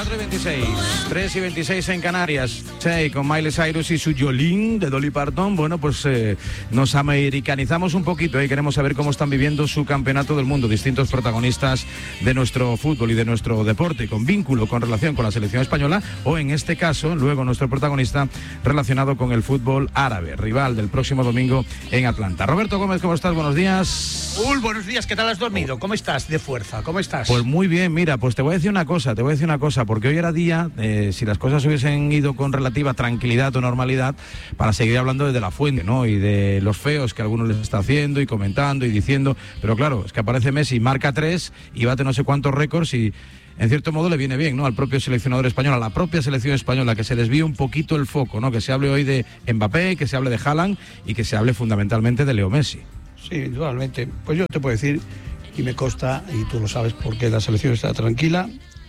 4:26, 3:26 en Canarias. Sí, con Miley Cyrus y su Jolene de Dolly Parton. Bueno, pues nos americanizamos un poquito y queremos saber cómo están viviendo su campeonato del mundo. Distintos protagonistas de nuestro fútbol y de nuestro deporte, con vínculo, con relación con la selección española, o en este caso, luego nuestro protagonista relacionado con el fútbol árabe, rival del próximo domingo en Atlanta. Roberto Gómez, ¿cómo estás? Buenos días. Buenos días, ¿qué tal has dormido? ¿Cómo estás de fuerza? ¿Cómo estás? Pues muy bien, mira, pues te voy a decir una cosa, porque hoy era día, si las cosas hubiesen ido con relativa tranquilidad o normalidad, para seguir hablando desde la fuente, ¿no? Y de los feos que algunos les está haciendo y comentando y diciendo, pero claro, es que aparece Messi, marca 3 y bate no sé cuántos récords y en cierto modo le viene bien, ¿no? Al propio seleccionador español, a la propia selección española, que se desvíe un poquito el foco, ¿no? Que se hable hoy de Mbappé, que se hable de Haaland y que se hable fundamentalmente de Leo Messi. Sí, indudablemente. Pues yo te puedo decir, y me consta, y tú lo sabes, porque la selección está tranquila,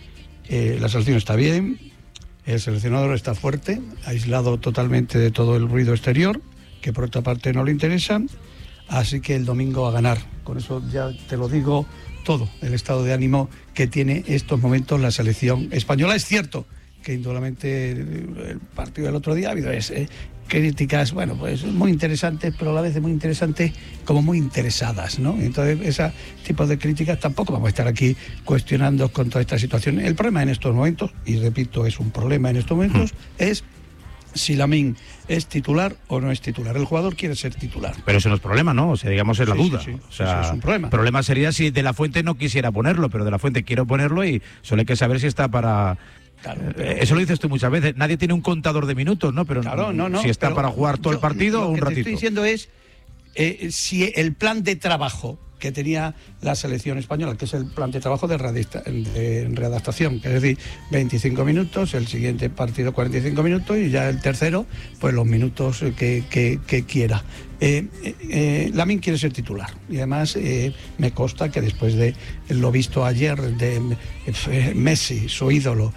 la selección está bien, el seleccionador está fuerte, aislado totalmente de todo el ruido exterior, que por otra parte no le interesa, así que el domingo a ganar. Con eso ya te lo digo todo, el estado de ánimo que tiene estos momentos la selección española. Es cierto que indudablemente el partido del otro día ha habido críticas, bueno, pues muy interesantes, pero a la vez muy interesantes como muy interesadas, ¿no? Entonces, ese tipo de críticas tampoco vamos a estar aquí cuestionando con toda esta situación. El problema en estos momentos, y repito, es un problema en estos momentos, es si Lamine es titular o no es titular. El jugador quiere ser titular. Pero eso no es problema, ¿no? O sea, digamos, es la duda. Sí, o sea, es un problema. El problema sería si De La Fuente no quisiera ponerlo, pero De La Fuente quiere ponerlo y solo hay que saber si está para... Claro, eso lo dices tú muchas veces. Nadie tiene un contador de minutos, ¿no? Pero claro, no, si está para jugar todo el partido o un ratito. Lo que te estoy diciendo es si el plan de trabajo que tenía la selección española, que es el plan de trabajo de readaptación, que es decir, 25 minutos, el siguiente partido 45 minutos y ya el tercero, pues los minutos que quiera. Lamine quiere ser titular y además me consta que después de lo visto ayer de Messi, su ídolo,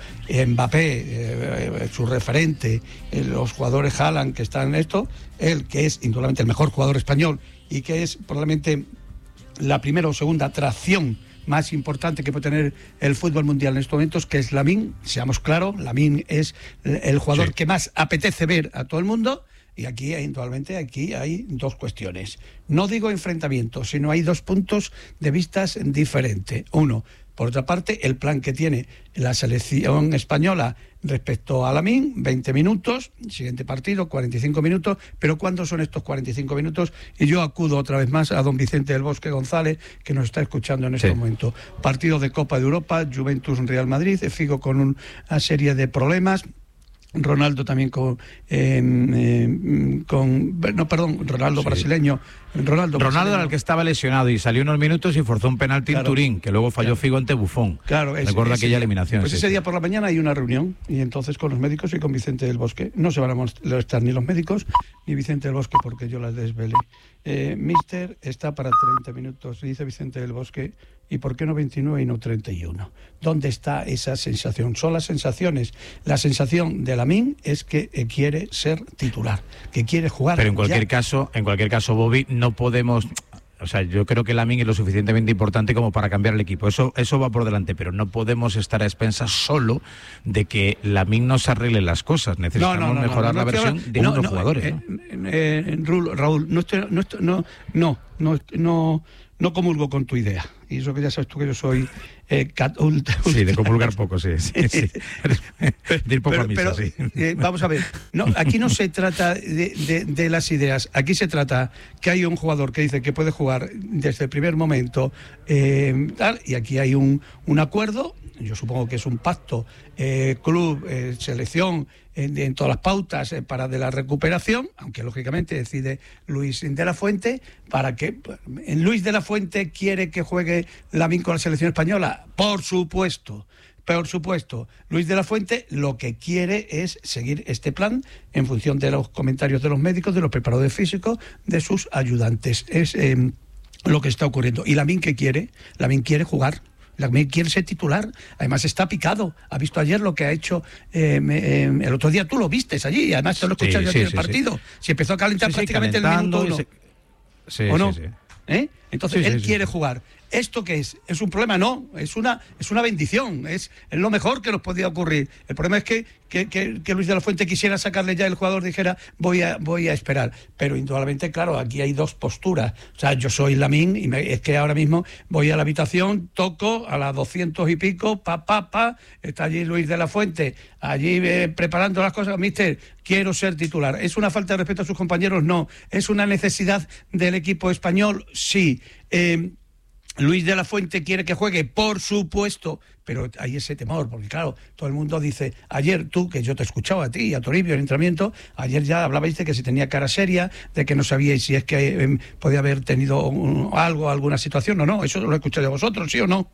Mbappé, su referente, los jugadores Haaland que están en esto, él que es indudablemente el mejor jugador español y que es probablemente la primera o segunda atracción más importante que puede tener el fútbol mundial en estos momentos, que es Lamine, seamos claros, Lamine es el jugador que más apetece ver a todo el mundo. Y aquí, indudablemente, hay dos cuestiones. No digo enfrentamientos, sino hay dos puntos de vista diferentes. Uno, por otra parte, el plan que tiene la selección española respecto a Lamine, 20 minutos, siguiente partido, 45 minutos, pero ¿cuándo son estos 45 minutos? Y yo acudo otra vez más a don Vicente del Bosque González, que nos está escuchando en este momento. Partido de Copa de Europa, Juventus-Real Madrid, Figo con una serie de problemas, Ronaldo también Ronaldo brasileño. Ronaldo era el que estaba lesionado y salió unos minutos y forzó un penalti en Turín, que luego falló Figo ante Buffon. Claro, recuerda aquella eliminación. Pues ese día por la mañana hay una reunión y entonces con los médicos y con Vicente del Bosque. No se van a molestar ni los médicos ni Vicente del Bosque porque yo las desvelé. Mister está para 30 minutos, dice Vicente del Bosque. ¿Y por qué no 29 y no 31? ¿Dónde está esa sensación? Son las sensaciones. La sensación de Lamine es que quiere ser titular, que quiere jugar. Pero en cualquier caso, Bobby, no podemos... O sea, yo creo que Lamine es lo suficientemente importante como para cambiar el equipo. Eso va por delante, pero no podemos estar a expensas solo de que Lamine nos arregle las cosas. Necesitamos mejorar la versión de unos jugadores. Raúl, no comulgo con tu idea. Y eso que ya sabes tú que yo soy... sí, de comulgar poco, sí. De ir poco a misa, sí. Vamos a ver, aquí no se trata de las ideas, aquí se trata que hay un jugador que dice que puede jugar desde el primer momento, y aquí hay un acuerdo, yo supongo que es un pacto, club, selección, en todas las pautas para de la recuperación, aunque lógicamente decide Luis de la Fuente, para que Luis de la Fuente quiere que juegue Lamine con la selección española, por supuesto. Luis de la Fuente lo que quiere es seguir este plan en función de los comentarios de los médicos, de los preparadores físicos, de sus ayudantes. Es lo que está ocurriendo. ¿Y Lamine qué quiere? Lamine quiere jugar. Lamine quiere ser titular, además está picado. Ha visto ayer lo que ha hecho el otro día, tú lo vistes allí, y además te lo escuchas en el partido. Se empezó a calentar prácticamente en el minuto 1. ¿O no? Entonces él quiere jugar. ¿esto qué es? ¿Es un problema? No, es una bendición, es lo mejor que nos podía ocurrir. El problema es que Luis de la Fuente quisiera sacarle ya, el jugador dijera voy a esperar, pero indudablemente, claro, aquí hay dos posturas. O sea, yo soy Lamine y es que ahora mismo voy a la habitación, toco a las 200 y pico, está allí Luis de la Fuente, allí preparando las cosas. Mister, quiero ser titular. ¿Es una falta de respeto a sus compañeros? No. ¿Es una necesidad del equipo español? Sí. Luis de la Fuente quiere que juegue, por supuesto, pero hay ese temor, porque claro, todo el mundo dice, ayer tú, que yo te escuchaba a ti y a Toribio en entrenamiento, ayer ya hablabais de que si tenía cara seria, de que no sabíais si es que podía haber tenido alguna situación o no. ¿Eso lo he escuchado de vosotros, sí o no?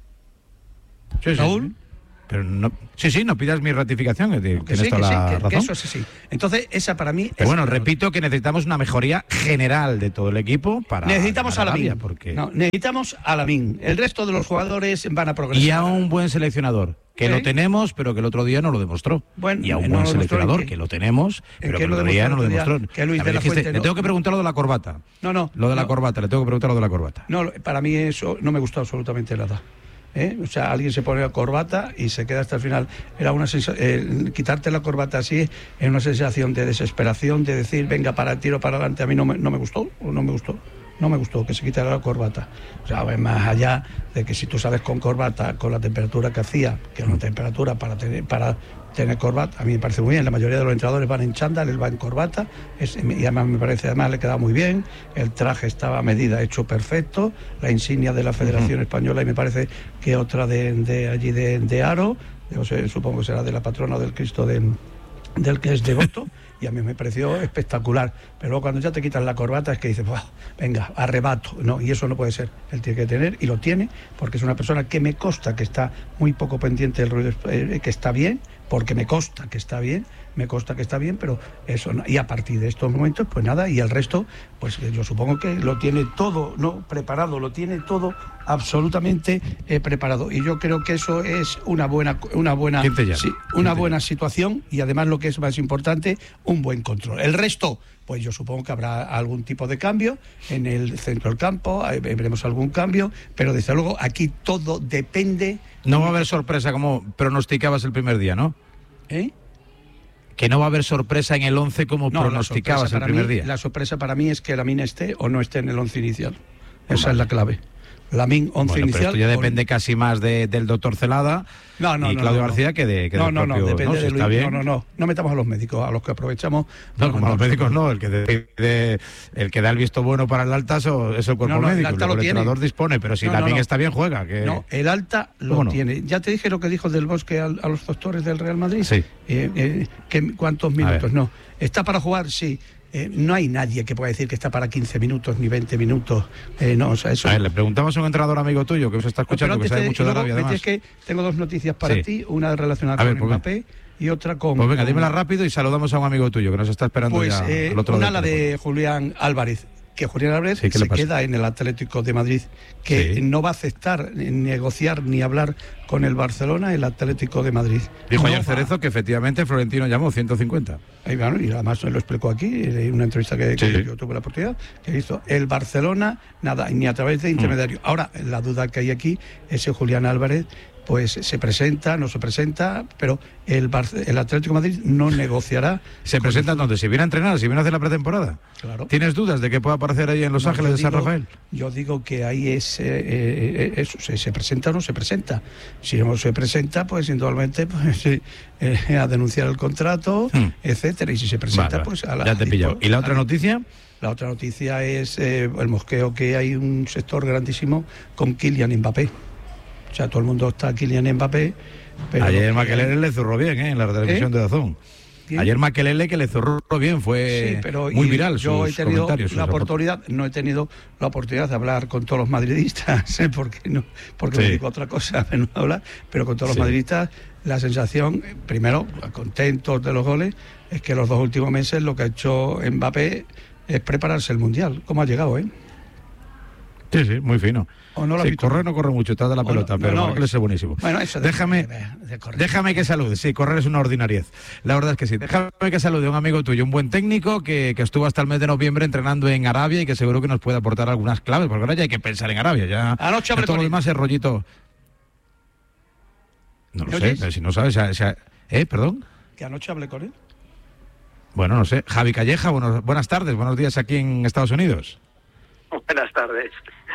Sí, Raúl. Pero no, no pidas mi ratificación, que tienes toda la razón. Que eso sí. Entonces, esa para mí... Pero bueno, repito que necesitamos una mejoría general de todo el equipo para... Necesitamos a Lamine. Porque... No, necesitamos a Lamine. El resto de los jugadores van a progresar. Y a un buen seleccionador, que lo tenemos, pero que el otro día no lo demostró. Bueno, y a un buen seleccionador, que lo tenemos, pero que el otro día no lo demostró. Que Luis de la Fuente, le tengo que preguntar lo de la corbata. La corbata, le tengo que preguntar lo de la corbata. No, para mí eso no me gustó absolutamente nada. O sea, alguien se pone la corbata y se queda hasta el final. Era una quitarte la corbata así es una sensación de desesperación, de decir, venga, tiro para adelante. A mí no me gustó que se quitara la corbata. O sea, más allá de que si tú sabes con corbata, con la temperatura que hacía, que es una temperatura para tener corbata, a mí me parece muy bien. La mayoría de los entrenadores van en chándal, él va en corbata, y además me parece, le queda muy bien. El traje estaba a medida, hecho perfecto, la insignia de la Federación Española, y me parece que otra de allí de Aro, supongo que será de la patrona del Cristo del que es devoto. Y a mí me pareció espectacular. Pero luego cuando ya te quitan la corbata es que dices, venga, arrebato. No, y eso no puede ser. Él tiene que tener, y lo tiene, porque es una persona que me consta que está muy poco pendiente del ruido, que está bien, porque me consta que está bien, pero eso no. Y a partir de estos momentos, pues nada, y el resto, pues yo supongo que lo tiene todo, ¿no?, preparado, lo tiene todo absolutamente preparado. Y yo creo que eso es una buena situación, y además, lo que es más importante, un buen control. El resto, pues yo supongo que habrá algún tipo de cambio en el centro del campo, veremos algún cambio, pero desde luego aquí todo depende. No va a haber sorpresa como pronosticabas el primer día, ¿no? Que no va a haber sorpresa en el 11 como pronosticabas el primer día. La sorpresa para mí es que Lamine esté o no esté en el 11 inicial. Esa es la clave. Lamine 11 inicial. Pero esto ya depende casi más del doctor Celada y Claudio García que del propio... Depende de Luis. No metamos a los médicos, a los que aprovechamos. Como a los médicos no, el que da el visto bueno para el alta es el cuerpo médico. El entrenador dispone, pero si Lamine está bien, juega. No, el alta lo tiene. Ya te dije lo que dijo Del Bosque a los doctores del Real Madrid. Sí. ¿Cuántos minutos? No. ¿Está para jugar? Sí. No hay nadie que pueda decir que está para 15 minutos ni 20 minutos. O sea, eso... A ver, le preguntamos a un entrenador amigo tuyo que os está escuchando, que sabe mucho de Arabia, además. Es que tengo dos noticias para ti, una relacionada con Mbappé y otra con... Pues venga, dímela rápido y saludamos a un amigo tuyo que nos está esperando ya al otro lado. Una, la de Julián Álvarez. Que Julián Álvarez se queda en el Atlético de Madrid, que no va a aceptar negociar ni hablar con el Barcelona, el Atlético de Madrid. Dijo ayer Cerezo que efectivamente Florentino llamó 150. Y además lo explicó aquí, en una entrevista que yo tuve la oportunidad, que hizo el Barcelona, nada, ni a través de intermediario. Ahora, la duda que hay aquí es si Julián Álvarez pues se presenta, no se presenta, pero el Atlético de Madrid no negociará. ¿Se presenta entonces? ¿Si viene a entrenar? ¿Si viene a hacer la pretemporada? Claro. ¿Tienes dudas de que pueda aparecer ahí en Los Ángeles de San Rafael? Yo digo que ahí es eso, ¿se presenta o no se presenta? Si no se presenta, pues indudablemente a denunciar el contrato, etcétera. Y si se presenta, pues a la... Ya te he pillado. ¿Y la otra noticia? La otra noticia es el mosqueo, que hay un sector grandísimo con Kylian Mbappé. O sea, todo el mundo está Kylian Mbappé. Pero ayer Makelele le zurró bien, en la televisión de Dazón. ¿Quién? Ayer Makelele que le zurró bien, fue muy viral. Yo he tenido no he tenido la oportunidad de hablar con todos los madridistas, porque me digo otra cosa, no hablar, pero con todos los madridistas, la sensación, primero, contentos de los goles, es que los 2 últimos meses lo que ha hecho Mbappé es prepararse el Mundial. ¿Cómo ha llegado, Sí, muy fino. ¿O no lo has sí, visto? correr no corre mucho, está de la pelota, pero Marcles es buenísimo. Bueno, eso déjame que salude. Sí, correr es una ordinariez. La verdad es que sí. Déjame que salude a un amigo tuyo, un buen técnico que estuvo hasta el mes de noviembre entrenando en Arabia y que seguro que nos puede aportar algunas claves, porque ahora ya hay que pensar en Arabia. Ya anoche hablé todo con lo él. demás es rollito. No lo sé, si no sabes, ¿perdón? Que anoche hablé con él. Bueno, no sé. Javi Calleja, buenas tardes, buenos días aquí en Estados Unidos. Buenas tardes.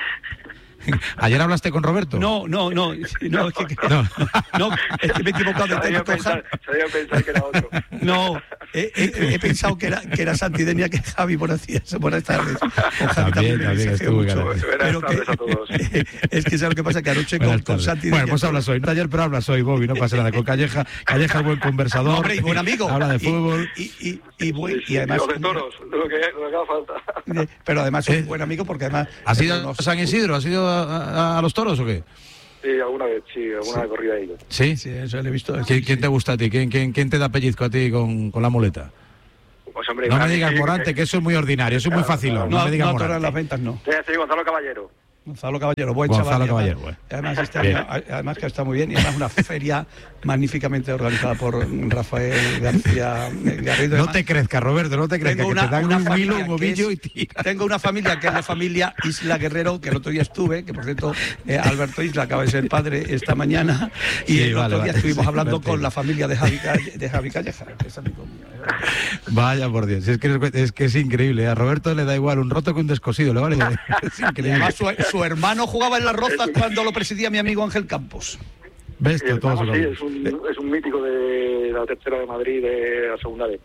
¿Ayer hablaste con Roberto? No, es que me he equivocado de técnico. Sabía pensar que era otro. No, he pensado que era Santidenia, que Javi, buenas tardes. Con Javi también estuvo mucho. Buenas tardes a todos. Es que sabes lo que pasa, que anoche con Santidenia... Bueno, pues hablas hoy, no ayer, pero hablas hoy, Bobby, no pasa nada. Con Calleja es buen conversador. No, hombre, y buen amigo. Habla de fútbol. Y además... Los de toros, lo que haga falta. Pero además es un buen amigo porque además... ¿Has ido a San Isidro? ¿Has ido a los toros o qué? Sí, alguna vez corrida he ido. ¿Sí? Sí, eso lo he visto. ¿Quién te gusta a ti? ¿Quién te da pellizco a ti con la muleta? Pues, hombre, no me digas Morante, que eso es muy ordinario, eso es muy fácil. No me digas Morante. En las ventas no. Sí, Gonzalo Caballero. Gonzalo Caballero, buen Gonzalo chaval. Caballero, bueno. Además, además que está muy bien, y además una feria magníficamente organizada por Rafael García Garrido. No te crezcas, Roberto, no te crezcas, que te dan un hilo, un ovillo y tira. Tengo una familia que es la familia Isla Guerrero, que el otro día estuve, que por cierto, Alberto Isla acaba de ser padre esta mañana, y el otro día estuvimos hablando con la familia de Javi Calleja, que es amigo mío. Vaya por Dios, es que es increíble. A Roberto le da igual un roto que un descosido, le vale. Es increíble. Además, su hermano jugaba en las Rozas cuando lo presidía mi amigo Ángel Campos. ¿Ves? Sí, es un mítico de la tercera de Madrid, de la segunda D.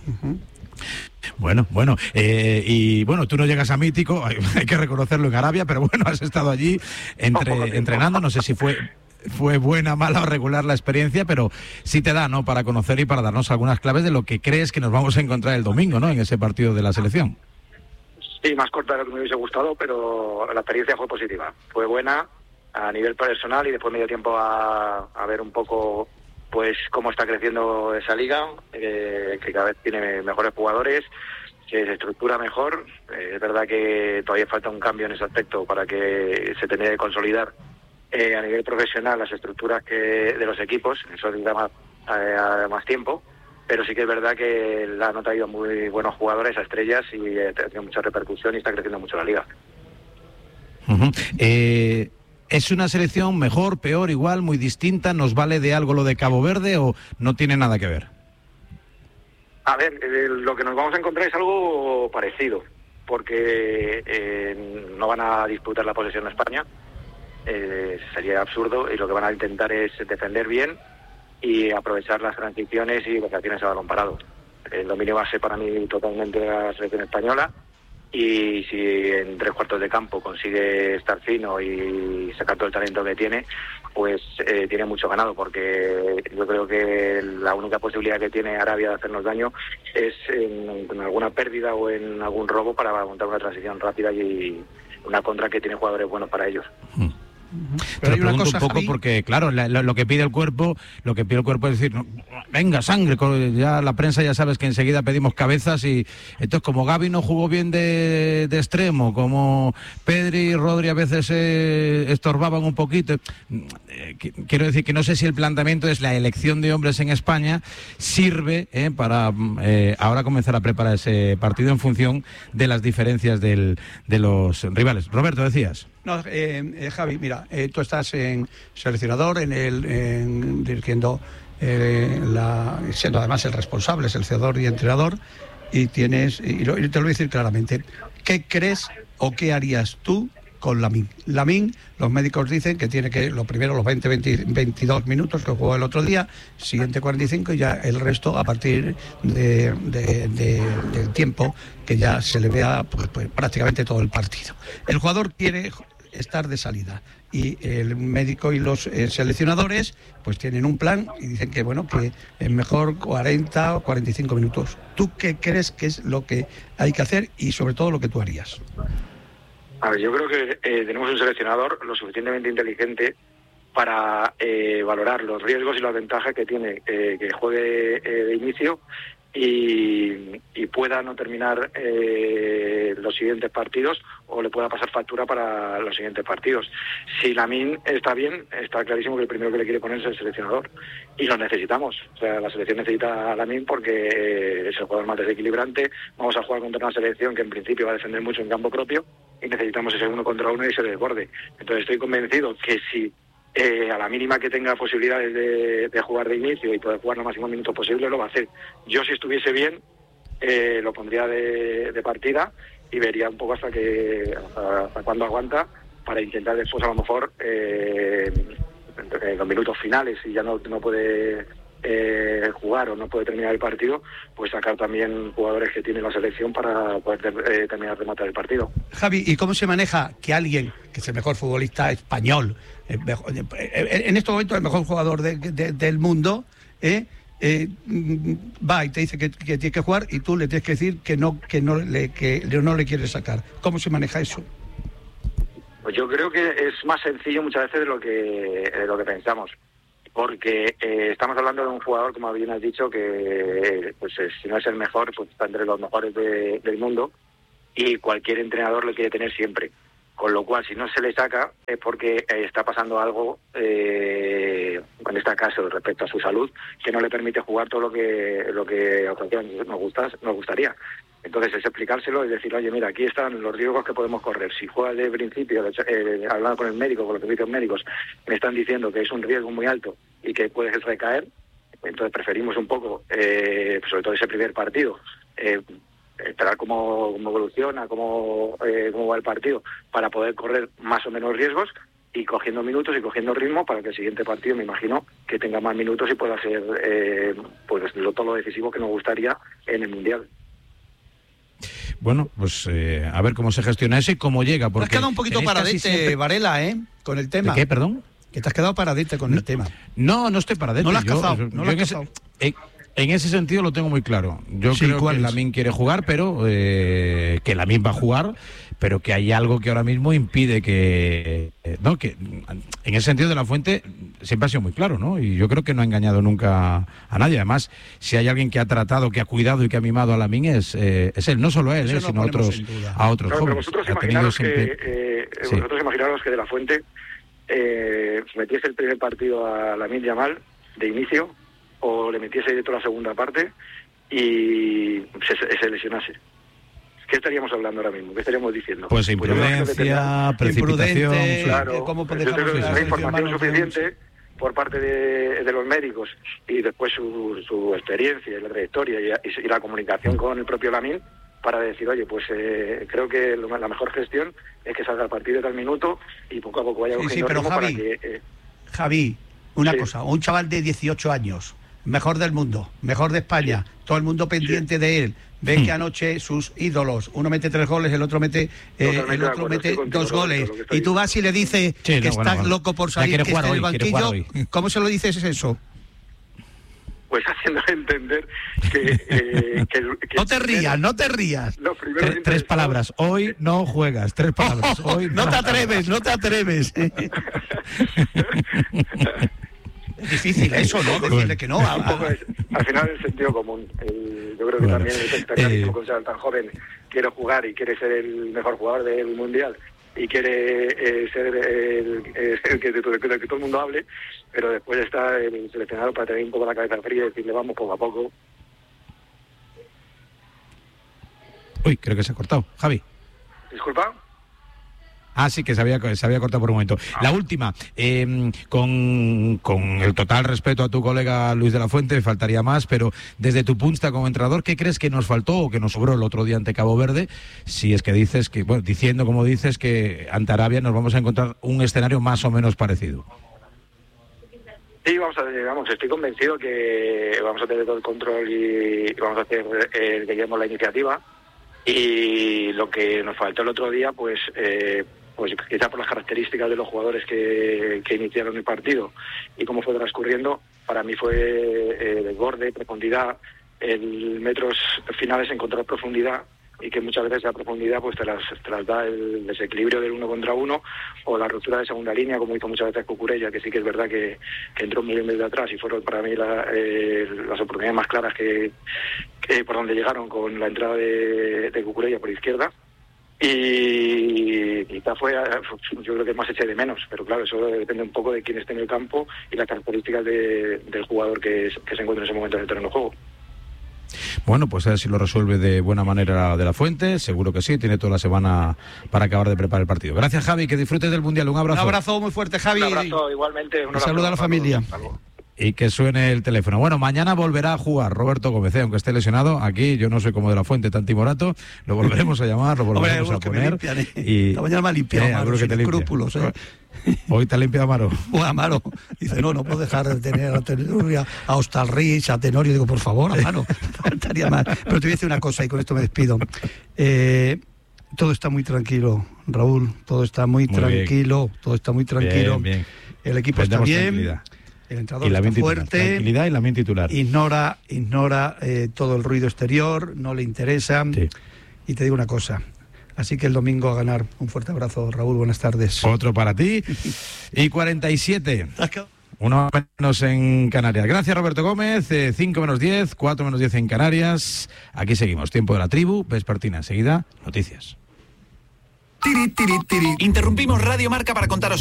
Bueno, y bueno, tú no llegas a mítico, hay que reconocerlo, en Arabia, pero bueno, has estado allí entrenando, no sé si fue buena, mala o regular la experiencia, pero sí te da, ¿no?, para conocer y para darnos algunas claves de lo que crees que nos vamos a encontrar el domingo, ¿no?, en ese partido de la selección. Sí, más corta de lo que me hubiese gustado, pero la experiencia fue positiva. Fue buena a nivel personal y después me dio tiempo a ver un poco pues cómo está creciendo esa liga, que cada vez tiene mejores jugadores, que se estructura mejor. Es verdad que todavía falta un cambio en ese aspecto para que se termine de consolidar a nivel profesional las estructuras de los equipos. Eso necesita más tiempo. Pero sí que es verdad que la han traído muy buenos jugadores a estrellas y ha tenido mucha repercusión y está creciendo mucho la liga. ¿Es una selección mejor, peor, igual, muy distinta? ¿Nos vale de algo lo de Cabo Verde o no tiene nada que ver? A ver, lo que nos vamos a encontrar es algo parecido, porque no van a disputar la posesión de España, sería absurdo, y lo que van a intentar es defender bien y aprovechar las transiciones y las acciones a balón parado. El dominio va a ser para mí totalmente de la selección española, y si en 3/4 de campo consigue estar fino y sacar todo el talento que tiene, pues tiene mucho ganado, porque yo creo que la única posibilidad que tiene Arabia de hacernos daño es en alguna pérdida o en algún robo para montar una transición rápida y una contra que tiene jugadores buenos para ellos. Pero hay una cosa, un poco, Javi, porque claro, lo que pide el cuerpo es decir, no, venga, sangre, ya la prensa ya sabes que enseguida pedimos cabezas, y entonces como Gavi no jugó bien de extremo, como Pedri y Rodri a veces estorbaban un poquito, quiero decir que no sé si el planteamiento es la elección de hombres en España sirve para ahora comenzar a preparar ese partido en función de las diferencias de los rivales. Roberto, decías. No, Javi, mira, tú estás en seleccionador, dirigiendo, siendo además el responsable, seleccionador y entrenador, y te lo voy a decir claramente. ¿Qué crees o qué harías tú con Lamine? Lamine, los médicos dicen que tiene que, lo primero, los 22 minutos que jugó el otro día, siguiente 45, y ya el resto a partir del tiempo que ya se le vea pues prácticamente todo el partido. El jugador quiere estar de salida, y el médico y los seleccionadores pues tienen un plan y dicen que bueno, que es mejor 40 o 45 minutos. ¿Tú qué crees que es lo que hay que hacer y sobre todo lo que tú harías? A ver, yo creo que tenemos un seleccionador lo suficientemente inteligente para valorar los riesgos y las ventajas que tiene que juegue de inicio y pueda no terminar los siguientes partidos o le pueda pasar factura para los siguientes partidos. Si Lamine está bien, está clarísimo que el primero que le quiere poner es el seleccionador y lo necesitamos. O sea, la selección necesita a Lamine porque es el jugador más desequilibrante. Vamos a jugar contra una selección que en principio va a defender mucho en campo propio y necesitamos ese 1 contra 1 y ese desborde. Entonces estoy convencido que si a la mínima que tenga posibilidades de jugar de inicio y poder jugar los máximos minutos posibles, lo va a hacer. Yo, si estuviese bien, lo pondría de partida y vería un poco hasta cuándo aguanta, para intentar después, a lo mejor, en los minutos finales, si ya no puede jugar o no puede terminar el partido, pues sacar también jugadores que tiene la selección para poder terminar de matar el partido. Javi, ¿y cómo se maneja que alguien, que es el mejor futbolista español, en estos momentos el mejor jugador del mundo, va y te dice que tiene que jugar y tú le tienes que decir que no le quieres sacar? ¿Cómo se maneja eso? Pues yo creo que es más sencillo muchas veces de lo que pensamos, porque estamos hablando de un jugador, como bien has dicho, que pues si no es el mejor, pues está entre los mejores del mundo, y cualquier entrenador lo quiere tener siempre. Con lo cual, si no se le saca, es porque está pasando algo, en este caso, respecto a su salud, que no le permite jugar todo lo que a cualquiera nos gustaría. Entonces, es explicárselo y decir, oye, mira, aquí están los riesgos que podemos correr. Si juegas de principio, hablando con el médico, con los servicios médicos, me están diciendo que es un riesgo muy alto y que puedes recaer, entonces preferimos un poco, sobre todo ese primer partido, esperar cómo evoluciona, cómo va el partido, para poder correr más o menos riesgos y cogiendo minutos y cogiendo ritmo para que el siguiente partido, me imagino, que tenga más minutos y pueda ser pues todo lo decisivo que nos gustaría en el Mundial. Bueno, pues a ver cómo se gestiona eso y cómo llega. Porque te has quedado un poquito paradete, siempre... Varela, con el tema. ¿De qué, perdón? Que te has quedado paradete con el tema. No estoy paradete. No lo has cazado. En ese sentido lo tengo muy claro. Yo creo que Lamine quiere jugar, pero que Lamine va a jugar, pero que hay algo que ahora mismo impide que en ese sentido de la Fuente siempre ha sido muy claro, ¿no? Y yo creo que no ha engañado nunca a nadie. Además, si hay alguien que ha tratado, que ha cuidado y que ha mimado a Lamine es él, no solo a él, sino a otros claro, jóvenes. Pero vosotros imaginaros que de la Fuente metiese el primer partido a Lamine Yamal de inicio, o le metiese directo la segunda parte y se lesionase. ¿Qué estaríamos hablando ahora mismo? ¿Qué estaríamos diciendo? Pues imprudencia, precipitación. Claro, ¿cómo podemos la información suficiente por parte de los médicos y después su experiencia y la trayectoria y la comunicación con el propio Lamine para decir, oye, pues creo que la mejor gestión es que salga el partido de tal minuto y poco a poco vaya cogiendo pero ritmo Javi, para que... Javi, una cosa, un chaval de 18 años, mejor del mundo, mejor de España, todo el mundo pendiente de él, ve que anoche sus ídolos, uno mete 3 goles, el otro mete 2 goles, y tú vas y le dices que estás loco por salir, que está en el banquillo. ¿Cómo se lo dices eso? Pues haciéndole entender que no te rías. Tres palabras. Hoy no juegas. 3 palabras. Hoy no te atreves. Es difícil eso, ¿no? Decirle que no. Al final el sentido común. Yo creo que también el clarísimo con ser tan joven quiere jugar y quiere ser el mejor jugador del Mundial y quiere ser el que todo el mundo hable, pero después está el seleccionado para tener un poco la cabeza fría y decirle vamos poco a poco. Uy, creo que se ha cortado. Javi. ¿Disculpa? Ah, sí, que se había cortado por un momento. La última, con el total respeto a tu colega Luis de la Fuente, faltaría más, pero desde tu punto de vista como entrenador, ¿qué crees que nos faltó o que nos sobró el otro día ante Cabo Verde? Si es que dices que, bueno, diciendo como dices que ante Arabia nos vamos a encontrar un escenario más o menos parecido. Sí, estoy convencido que vamos a tener todo el control y vamos a hacer que llevemos la iniciativa. Y lo que nos faltó el otro día, pues quizá por las características de los jugadores que iniciaron el partido y cómo fue transcurriendo, para mí fue desborde, profundidad, en metros finales encontrar profundidad, y que muchas veces la profundidad pues te las da el desequilibrio del 1 contra 1 o la ruptura de segunda línea, como hizo muchas veces Cucurella, que sí que es verdad que entró muy bien desde atrás y fueron para mí las oportunidades más claras que por donde llegaron con la entrada de Cucurella por izquierda. Y quizá fue, yo creo que más eché de menos, pero claro, eso depende un poco de quién esté en el campo y las características del jugador que se encuentra en ese momento en el terreno de juego. Bueno, pues a ver si lo resuelve de buena manera De la Fuente, seguro que sí, tiene toda la semana para acabar de preparar el partido. Gracias, Javi, que disfrutes del Mundial, un abrazo. Un abrazo muy fuerte, Javi. Un abrazo igualmente. Un saludo a la familia. Y que suene el teléfono. Bueno, mañana volverá a jugar Roberto Gómez, aunque esté lesionado. Aquí yo no soy como De la Fuente, tan timorato. Lo volveremos a llamar, lo volveremos a poner. Esta mañana me ha limpiado Amaro, sin escrúpulos. Hoy te ha limpiado Amaro. Amaro dice, no puedo dejar de tener a Hostalrich, a Tenorio. Digo, por favor, Amaro, faltaría más. Pero te voy a decir una cosa y con esto me despido. Todo está muy tranquilo, Raúl. Todo está muy tranquilo. Bien. Todo está muy tranquilo. Bien. El equipo está bien. El entrenador está fuerte. Tranquilidad y la mente titular. Ignora todo el ruido exterior, no le interesa. Sí. Y te digo una cosa. Así que el domingo a ganar. Un fuerte abrazo, Raúl, buenas tardes. Otro para ti. Y 47. Uno menos en Canarias. Gracias, Roberto Gómez. 5 menos 10, 4 menos 10 en Canarias. Aquí seguimos. Tiempo de la tribu. Vespertina. Enseguida, noticias. Interrumpimos Radio Marca para contaros